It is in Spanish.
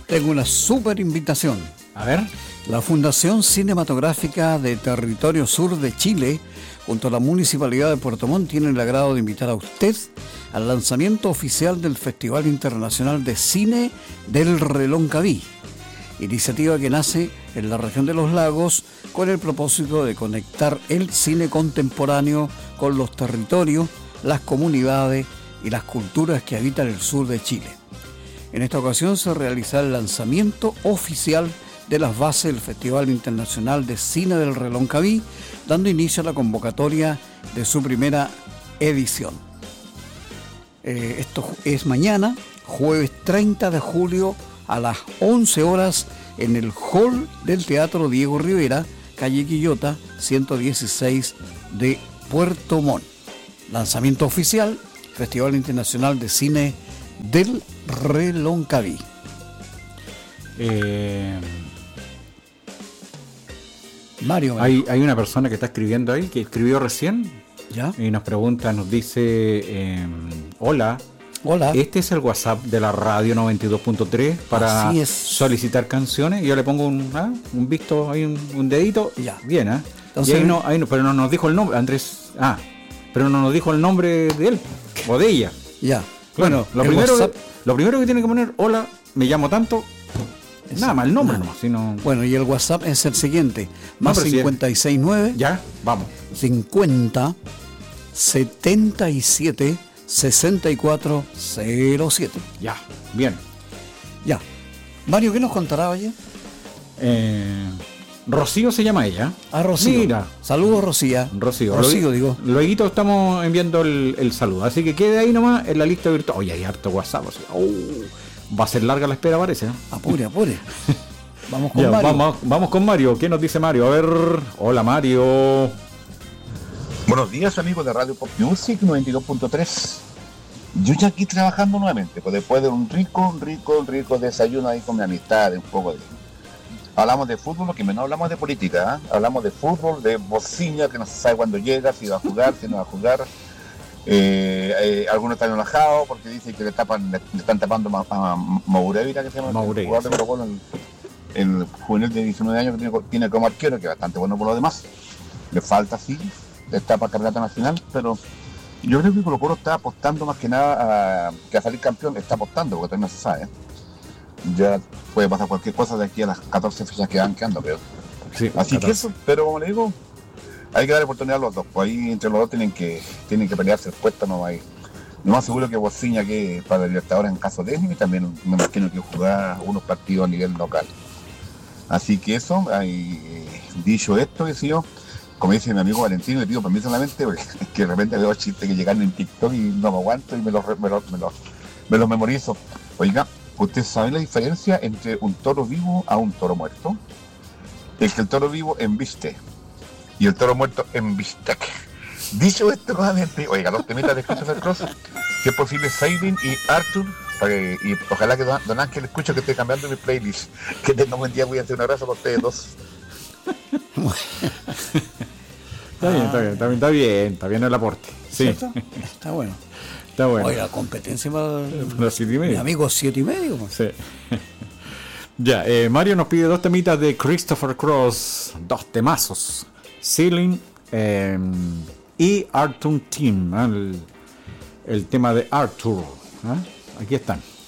Tengo una súper invitación. A ver. La Fundación Cinematográfica de Territorio Sur de Chile, junto a la Municipalidad de Puerto Montt, tienen el agrado de invitar a usted al lanzamiento oficial del Festival Internacional de Cine del Reloncaví, iniciativa que nace en la región de los lagos con el propósito de conectar el cine contemporáneo con los territorios, las comunidades y las culturas que habitan el sur de Chile. En esta ocasión se realizará el lanzamiento oficial de las bases del Festival Internacional de Cine del Reloncaví, dando inicio a la convocatoria de su primera edición. Esto es mañana, jueves 30 de julio, a las 11 horas, en el hall del Teatro Diego Rivera, calle Quillota, 116 de Puerto Montt. Lanzamiento oficial, Festival Internacional de Cine del Reloncaví. Mario. Hay una persona que está escribiendo ahí, que escribió recién. ¿Ya? Y nos pregunta, nos dice, hola, este es el WhatsApp de la radio 92.3 para solicitar canciones. Y yo le pongo un visto, ahí un dedito. Ya. Bien, ¿eh? Entonces, y ahí no, pero no nos dijo el nombre, Andrés. Pero no nos dijo el nombre de él o de ella. Ya. Bueno, lo primero que tiene que poner, hola, me llamo tanto. Nada más el nombre nomás. Sino... Bueno, y el WhatsApp es el siguiente: más 569. Ya, vamos. 50 77 64 07. Ya, bien. Ya. Mario, ¿qué nos contará ayer? Rocío se llama ella. Rocío. Mira. Saludos, Rocío. Rocío, digo. Luego estamos enviando el saludo. Así que quede ahí nomás en la lista virtual. Oye, hay harto WhatsApp. Va a ser larga la espera, parece. Apure. Vamos con Mario. Vamos con Mario. ¿Qué nos dice Mario? A ver. Hola, Mario. Buenos días, amigos de Radio Pop Music 92.3. Yo ya aquí trabajando nuevamente, pues después de un rico desayuno ahí con mi amistad, un poco de... Hablamos de fútbol, porque no hablamos de política, ¿eh? Hablamos de fútbol, de Bociña, que no se sabe cuándo llega, si va a jugar, si no va a jugar. Algunos están enojados porque dicen que le están tapando a Moureira, que se llama el jugador de Colo-Colo, el juvenil de 19 años que tiene como arquero, que es bastante bueno por lo demás. Le falta, sí, está para campeonato nacional, pero yo creo que Colo-Colo está apostando más que nada que a salir campeón. Está apostando, porque todavía no se sabe. Ya puede pasar cualquier cosa de aquí a las 14 fechas que van quedando, pero sí, así 14. Que eso, pero como le digo, hay que dar oportunidad a los dos, pues ahí entre los dos tienen que pelearse el puesto. No hay, lo más seguro que Bociña, que para el Libertadores en caso de él, y también me imagino que jugar algunos partidos a nivel local. Así que eso, dicho esto, que sí, yo, como dice mi amigo Valentino, le pido permiso solamente porque que de repente veo chistes que llegan en TikTok y no me aguanto y me los memorizo. Oiga, ¿usted sabe la diferencia entre un toro vivo a un toro muerto? Es que el toro vivo embiste y el toro muerto embistec. Dicho esto nuevamente, oiga, los temitas de Christopher Cross, si es posible, Sabin y Arthur, y ojalá que Don Ángel escuche que estoy cambiando mi playlist. Que tenga un buen día, voy a hacer un abrazo para ustedes dos. Está bien el aporte. Sí. Está bueno. Oiga, competencia para los 7:30. Mi amigo 7:30. Pues. Sí. Ya, Mario nos pide 2 temitas de Christopher Cross, 2 temazos, Ceiling y Arthur Team, el tema de Arthur. Aquí están.